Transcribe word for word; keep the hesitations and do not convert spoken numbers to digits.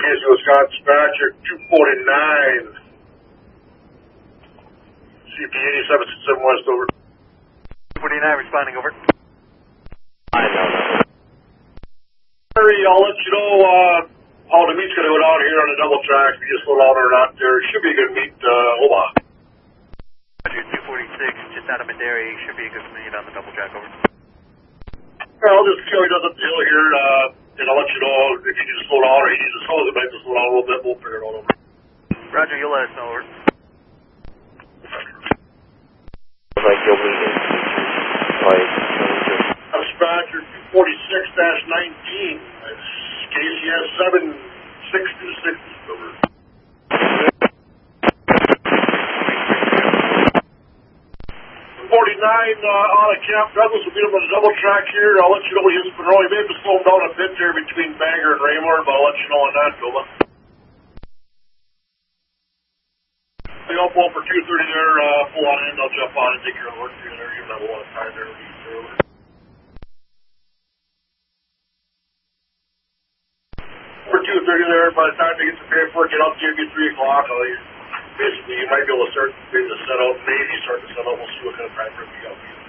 Casey, Wisconsin, Badger, two forty-nine. C P eighty-seven sixty-seven West, over. two forty-nine, responding, over. Harry, I'll let you know uh, how the meet's going to go down here on the double track. If you just slow down or not, there should be a good meet, uh, Omaha. Roger, two forty-six, just out of Madera, should be a good meet on the double track, over. Yeah, I'll just see how he does up the hill here, uh, and I'll let you know if he needs to slow down or he needs to slow, it might just slow down a little bit. We'll figure it all over. Roger, you'll let us know, over. Like you'll meet in like That's Badger two forty-six nineteen. That's K C S seven six two six, over. forty-nine uh, on a Camp Douglas will beat him on the double track here. I'll let you know what he is for Roy. He may have to slow him down a bit there between Bangor and Raymore, but I'll let you know on that, Philip. I'll pull for two thirty there, uh, pull on in, I'll jump on and take care of the work for you there. You have a lot of time there. For two thirty there, by the time they get the paperwork, get up to you, three o'clock. I'll, basically, you might be able to start maybe to set out, maybe start to set out. We'll see what kind of time frame we got for you.